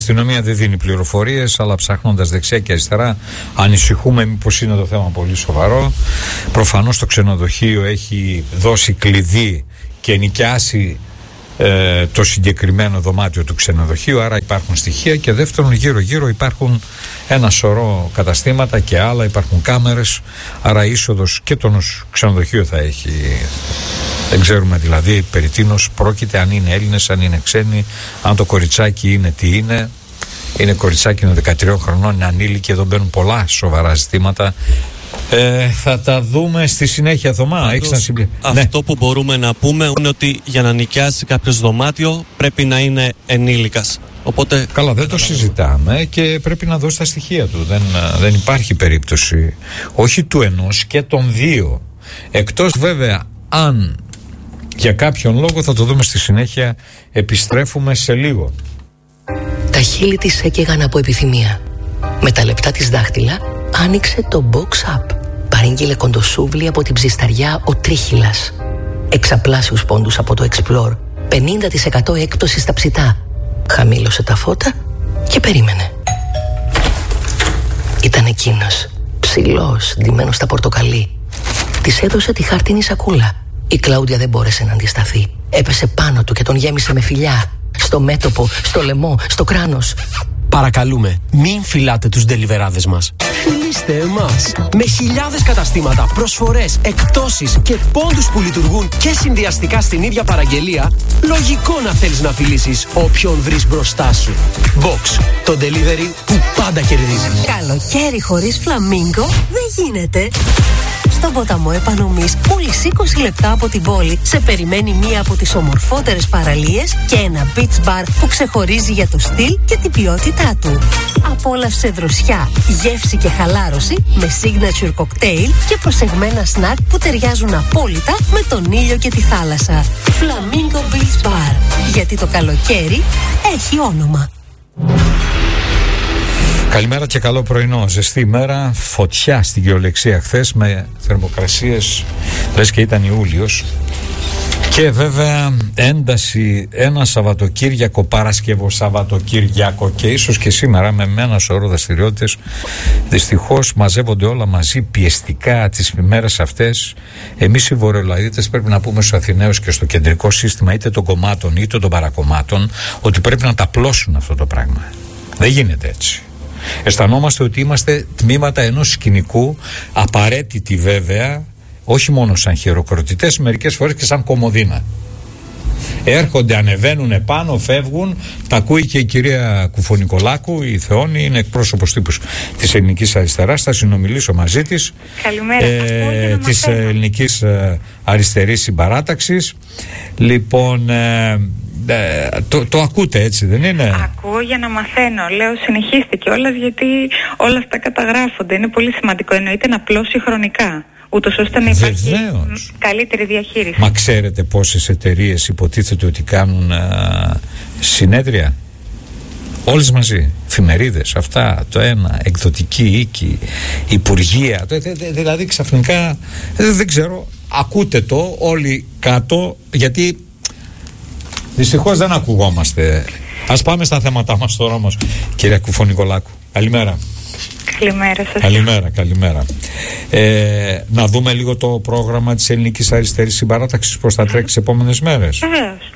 Η αστυνομία δεν δίνει πληροφορίες, αλλά ψάχνοντας δεξιά και αριστερά ανησυχούμε μήπως είναι το θέμα πολύ σοβαρό. Προφανώς το ξενοδοχείο έχει δώσει κλειδί και νοικιάσει το συγκεκριμένο δωμάτιο του ξενοδοχείου, άρα υπάρχουν στοιχεία. Και δεύτερον, γύρω-γύρω υπάρχουν ένα σωρό καταστήματα και άλλα, υπάρχουν κάμερες, άρα η είσοδος και το ξενοδοχείο θα έχει. Δεν ξέρουμε δηλαδή περί τίνος πρόκειται, αν είναι Έλληνες, αν είναι ξένοι, αν το κοριτσάκι είναι τι είναι. Είναι κοριτσάκι, είναι 13 χρονών, είναι ανήλικη, εδώ μπαίνουν πολλά σοβαρά ζητήματα. Θα τα δούμε στη συνέχεια, Θωμά. Αυτό που μπορούμε να πούμε είναι ότι για να νοικιάσει κάποιος δωμάτιο πρέπει να είναι ενήλικας. Οπότε... Καλά, δεν το συζητάμε και πρέπει να δώσει τα στοιχεία του. Δεν υπάρχει περίπτωση, όχι του ενός και των δύο. Εκτός βέβαια αν για κάποιον λόγο, θα το δούμε στη συνέχεια, επιστρέφουμε σε λίγο. Τα χείλη της έκαιγαν από επιθυμία. Με τα λεπτά της δάχτυλα άνοιξε το box up. Παρήγγειλε κοντοσούβλι από την ψισταριά ο Τρίχυλας. Εξαπλάσιους πόντους από το Explore. 50% έκπτωση στα ψητά. Χαμήλωσε τα φώτα και περίμενε. Ήταν εκείνος, ψηλός, ντυμένος στα πορτοκαλί. Της έδωσε τη χάρτινη σακούλα. Η Κλάουδια δεν μπόρεσε να αντισταθεί. Έπεσε πάνω του και τον γέμισε με φιλιά. Στο μέτωπο, στο λαιμό, στο κράνος. Παρακαλούμε, μην φυλάτε τους ντελιβεράδες μας. Φιλήστε εμάς. Με χιλιάδες καταστήματα, προσφορές, εκπτώσεις και πόντους που λειτουργούν και συνδυαστικά στην ίδια παραγγελία, λογικό να θέλεις να φιλήσεις όποιον βρεις μπροστά σου. Box, το delivery που πάντα κερδίζει. Καλοκαίρι χωρίς φλαμίγκο δεν γίνεται. Στον ποταμό Επανομής, μόλις 20 λεπτά από την πόλη, σε περιμένει μία από τις ομορφότερες παραλίες και ένα beach bar που ξεχωρίζει για το στυλ και την ποιότητά του. Απόλαυσε δροσιά, γεύση και χαλάρωση με signature cocktail και προσεγμένα snack που ταιριάζουν απόλυτα με τον ήλιο και τη θάλασσα. Flamingo Beach Bar. Γιατί το καλοκαίρι έχει όνομα. Καλημέρα και καλό πρωινό. Ζεστή ημέρα, φωτιά στην κυριολεξία χθες με θερμοκρασίες λες και ήταν Ιούλιος. Και βέβαια ένταση ένα Σαββατοκύριακο, Παρασκευό Σαββατοκύριακο και ίσως και σήμερα με ένα σωρό δραστηριότητες. Δυστυχώς μαζεύονται όλα μαζί πιεστικά τις ημέρες αυτές. Εμείς οι βορειοελλαδίτες πρέπει να πούμε στους Αθηναίους και στο κεντρικό σύστημα είτε των κομμάτων είτε των παρακομμάτων ότι πρέπει να τα απλώσουν αυτό το πράγμα. Δεν γίνεται έτσι. Αισθανόμαστε ότι είμαστε τμήματα ενός σκηνικού, απαραίτητοι βέβαια, όχι μόνο σαν χειροκροτητές, μερικές φορές και σαν κομμωδίνα. Έρχονται, ανεβαίνουν επάνω, φεύγουν. Τα ακούει και η κυρία Κουφονικολάκου, η Θεόνη, είναι εκπρόσωπος τύπους της Ελληνικής Αριστεράς. Θα συνομιλήσω μαζί της. Καλημέρα. Της Ελληνικής Αριστερής Συμπαράταξης. Λοιπόν, το ακούτε έτσι δεν είναι? Ακούω για να μαθαίνω. Λέω συνεχίστε κιόλας γιατί όλα αυτά καταγράφονται. Είναι πολύ σημαντικό. Εννοείται να απλώσει χρονικά, ούτως ώστε να υπάρχει καλύτερη διαχείριση. Μα ξέρετε πόσες εταιρείες υποτίθεται ότι κάνουν συνέδρια? Όλες μαζί, εφημερίδες, αυτά, το ένα, εκδοτική οίκη, υπουργεία, δηλαδή ξαφνικά δεν ξέρω, ακούτε το όλοι κάτω, γιατί δυστυχώς δεν ακουγόμαστε. Ας πάμε στα θέματα μας τώρα όμως, κυρία Κουφονικολάκου. Καλημέρα. Καλημέρα σας. Καλημέρα. Να δούμε λίγο το πρόγραμμα της Ελληνικής Αριστερής Συμπαράταξης, πώς θα τρέξει τις επόμενες μέρες. Βεβαίως.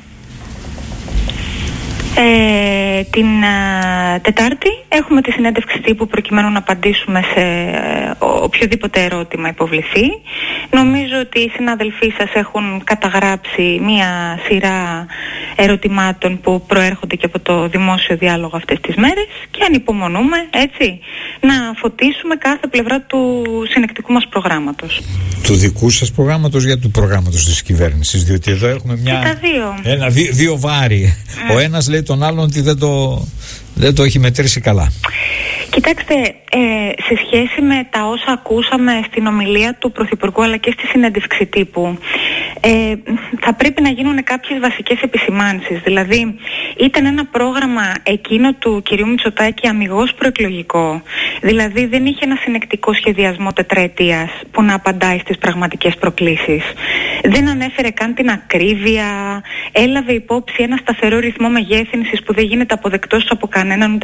Την Τετάρτη έχουμε τη συνέντευξη τύπου προκειμένου να απαντήσουμε σε οποιοδήποτε ερώτημα υποβληθεί. Νομίζω ότι οι συνάδελφοί σας έχουν καταγράψει μία σειρά ερωτημάτων που προέρχονται και από το δημόσιο διάλογο αυτές τις μέρες και ανυπομονούμε έτσι να φωτίσουμε κάθε πλευρά του συνεκτικού μας προγράμματος. Του δικού σας προγράμματος ή του προγράμματος της κυβέρνησης? Διότι εδώ έχουμε δύο βάρη. Ο ένας λέει τον άλλον ότι δεν το έχει μετρήσει καλά. Κοιτάξτε, σε σχέση με τα όσα ακούσαμε στην ομιλία του Πρωθυπουργού αλλά και στη συνέντευξη τύπου, θα πρέπει να γίνουν κάποιες βασικές επισημάνσεις. Δηλαδή, ήταν ένα πρόγραμμα εκείνο του κυρίου Μητσοτάκη αμιγώς προεκλογικό. Δηλαδή, δεν είχε ένα συνεκτικό σχεδιασμό τετραετίας που να απαντάει στις πραγματικές προκλήσεις. Δεν ανέφερε καν την ακρίβεια, έλαβε υπόψη ένα σταθερό ρυθμό μεγέθυνσης που δεν γίνεται αποδεκτός από κανέναν,